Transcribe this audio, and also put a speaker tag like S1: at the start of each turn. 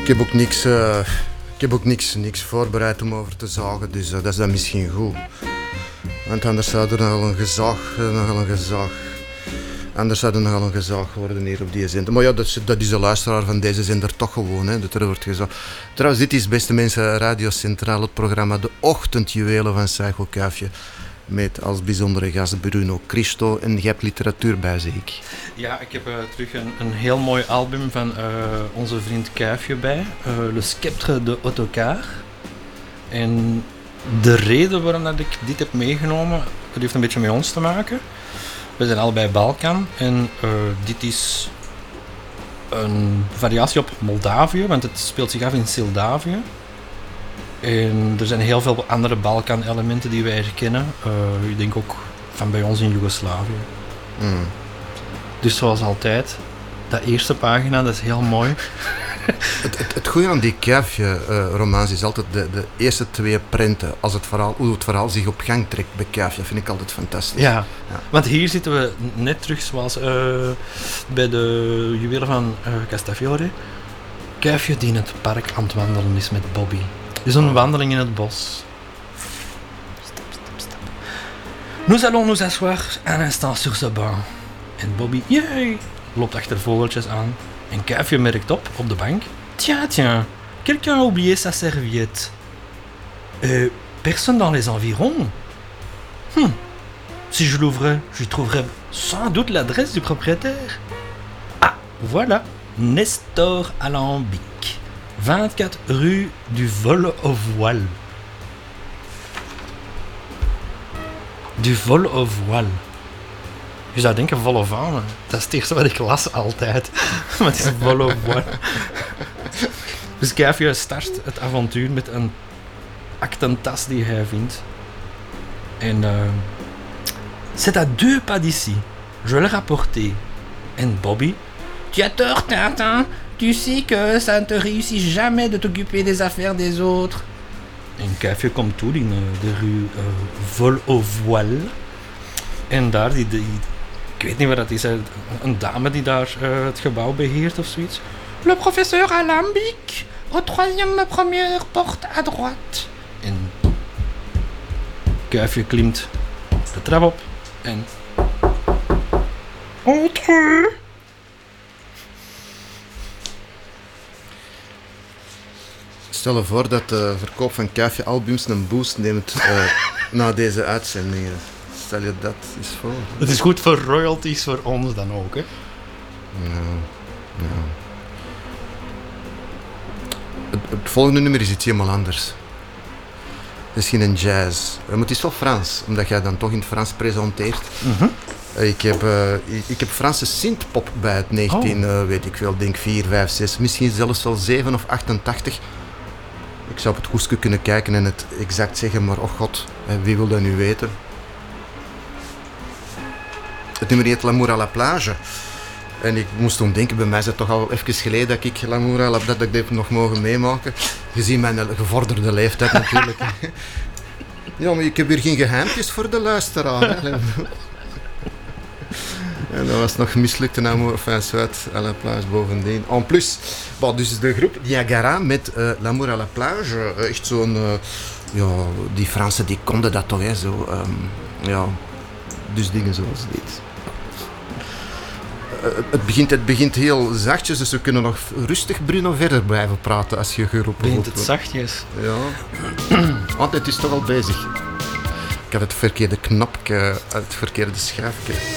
S1: Ik heb ook niks voorbereid om over te zagen, dus dat is dan misschien goed. Want anders zou er nogal een gezag worden hier op die zender. Maar ja, dat is de luisteraar van deze zender toch gewoon, hè, dat er wordt gezegd. Trouwens, dit is, beste mensen, Radio Centraal, het programma De Ochtendjuwelen van Psycho Kuifje. Met als bijzondere gast Bruno Christo. En je hebt literatuur bij, zie ik.
S2: Ja, ik heb terug een heel mooi album van onze vriend Kuifje bij. Le Sceptre de Autocar. En de reden waarom dat ik dit heb meegenomen, dat heeft een beetje met ons te maken. We zijn allebei Balkan en dit is een variatie op Moldavië, want het speelt zich af in Moldavië. En er zijn heel veel andere Balkan-elementen die wij herkennen. Ik denk ook van bij ons in Joegoslavië.
S1: Mm.
S2: Dus zoals altijd, dat eerste pagina, dat is heel mooi.
S1: Het goede aan die Kuifje-romans is altijd de eerste twee prenten. Hoe het verhaal zich op gang trekt bij Kuifje, vind ik altijd fantastisch.
S2: Ja, want hier zitten we net terug zoals bij de juwelen van Castafiore. Kuifje die in het park aan het wandelen is met Bobby. Dus een wandeling in het bos. Stap. Nous allons nous asseoir un instant sur ce banc. En Bobby, yay, loopt achter vogeltjes aan. En Kuifje merkt op de bank. Tiens, quelqu'un a oublié sa serviette. Personne dans les environs. Si je l'ouvrais, je trouverais sans doute l'adresse du propriétaire. Ah, voilà, Nestor Alambic. 24 rue du Vol au Voile. Du Vol au Voile. Je zou denken vol au vent, dat is het eerste wat ik las altijd. Maar het is Vol au Voile. Dus Kuifje start het avontuur met een aktentas die hij vindt. En c'est à 2 pas d'ici. Je l'ai rapporté. En Bobby. Tu as tort, Tintin. Tu sais que ça ne te réussit jamais de t'occuper des affaires des autres. En Kuifje komt toe in de rue Vol au Voile. En daar, ik weet niet wat dat is, een dame die daar het gebouw beheert of zoiets. Le professeur Alambic, au 3e première porte à droite. En Kuifje klimt de trap op en... Entre!
S1: Stel je voor dat de verkoop van Kuifje-albums een boost neemt na deze uitzendingen. Stel je dat eens voor.
S2: Het is goed voor royalties voor ons dan ook, hè?
S1: Ja. Het volgende nummer is iets helemaal anders. Het is geen jazz. Het is wel Frans, omdat jij dan toch in het Frans presenteert.
S2: Mm-hmm.
S1: Ik heb Franse synthpop bij het 19, weet ik veel, denk 4, 5, 6, misschien zelfs wel 7 of 88. Ik zou op het goedje kunnen kijken en het exact zeggen, maar oh god, wie wil dat nu weten? Het nummer heet L'amour à la plage. En ik moest toen denken, bij mij is het toch al even geleden dat ik L'amour à la plage, dat ik dit nog mogen meemaken. Gezien mijn gevorderde leeftijd natuurlijk. Ja, maar ik heb hier geen geheimpjes voor de luisteraar. Hè. En dat was nog mislukt, een amour, enfin, soit à la plage bovendien. En plus, dus de groep Niagara met L'amour à la plage, echt zo'n, die Fransen die konden dat toch, hè, zo, dus dingen zoals dit. Het begint heel zachtjes, dus we kunnen nog rustig, Bruno, verder blijven praten als je geroepen wordt.
S2: Begint het zachtjes?
S1: Ja, want het is toch al bezig. Ik had het verkeerde knopje, het verkeerde schuifje.